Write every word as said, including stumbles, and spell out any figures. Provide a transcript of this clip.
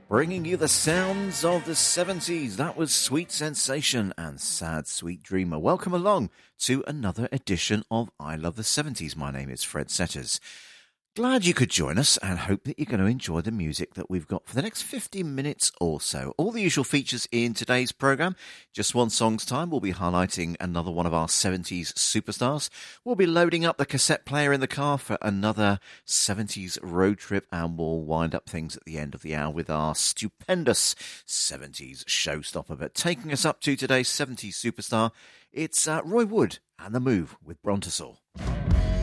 Bringing you the sounds of the seventies. That was Sweet Sensation and Sad Sweet Dreamer. Welcome along to another edition of I Love the seventies. My name is Fred Setters. Glad you could join us and hope that you're going to enjoy the music that we've got for the next fifty minutes or so. All the usual features in today's programme. Just one song's time, we'll be highlighting another one of our seventies superstars. We'll be loading up the cassette player in the car for another seventies road trip, and we'll wind up things at the end of the hour with our stupendous seventies showstopper. But taking us up to today's seventies superstar, it's uh, Roy Wood and The Move with Brontosaur.